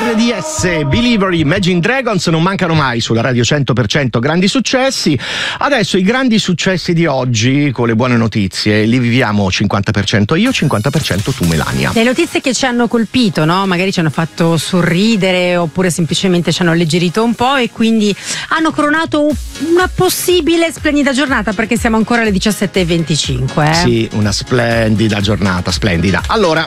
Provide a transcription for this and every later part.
RDS, Believer, Imagine Dragons non mancano mai sulla radio 100% grandi successi. Adesso i grandi successi di oggi, con le buone notizie, li viviamo 50% io, 50% tu, Melania. Le notizie che ci hanno colpito, no? Magari ci hanno fatto sorridere oppure semplicemente ci hanno alleggerito un po' e quindi hanno coronato una possibile splendida giornata, perché siamo ancora alle 17:25. Sì, una splendida giornata, splendida. Allora,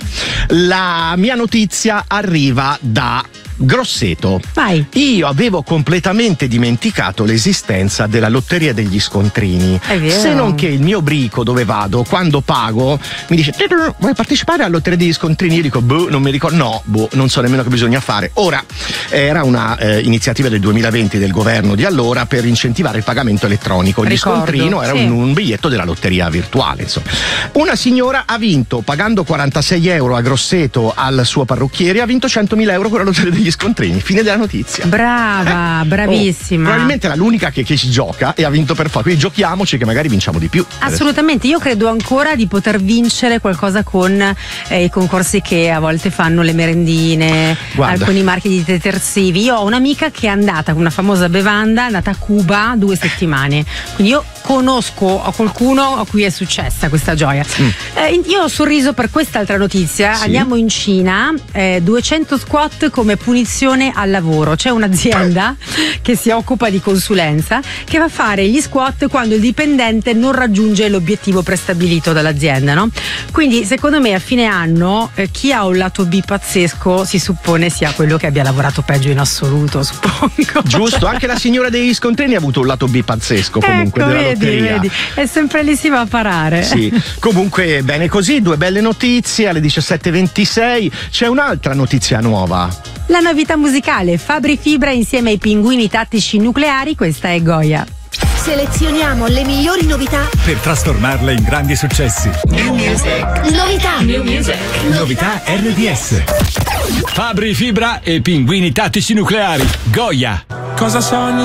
la mia notizia arriva da Grosseto. Vai. Io avevo completamente dimenticato l'esistenza della lotteria degli scontrini. È vero. Se non che il mio brico, dove vado, quando pago, mi dice: vuoi partecipare alla lotteria degli scontrini? Io dico: non mi ricordo. No, non so nemmeno che bisogna fare. Ora, era una iniziativa del 2020 del governo di allora per incentivare il pagamento elettronico. Gli scontrino era un biglietto della lotteria virtuale, insomma. Una signora ha vinto, pagando 46 euro a Grosseto al suo parrucchiere, ha vinto 100.000 euro con la lotteria degli scontrini. Fine della notizia. Brava, bravissima. Probabilmente era l'unica che ci gioca e ha vinto per forza. Quindi giochiamoci che magari vinciamo di più. Assolutamente, io credo ancora di poter vincere qualcosa con i concorsi che a volte fanno le merendine, alcuni marchi di detersivi. Io ho un'amica che è andata con una famosa bevanda, è andata a Cuba 2 settimane. Quindi io conosco qualcuno a cui è successa questa gioia. Io ho sorriso per quest'altra notizia. Sì. Andiamo in Cina, 200 squat come punizione al lavoro. C'è un'azienda che si occupa di consulenza che va a fare gli squat quando il dipendente non raggiunge l'obiettivo prestabilito dall'azienda, no? Quindi secondo me a fine anno chi ha un lato B pazzesco si suppone sia quello che abbia lavorato peggio in assoluto, suppongo. Giusto, anche la signora degli scontrini ha avuto un lato B pazzesco comunque, ecco, della lotteria. Vedi. È sempre lì si va a parare. Sì, comunque bene così, 2 belle notizie. Alle 17:26 c'è un'altra notizia nuova. La novità musicale, Fabri Fibra insieme ai Pinguini Tattici Nucleari, questa è Goya. Selezioniamo le migliori novità per trasformarle in grandi successi. New music. Novità. New music. Novità RDS. Fabri Fibra e Pinguini Tattici Nucleari, Goya. Cosa sogni?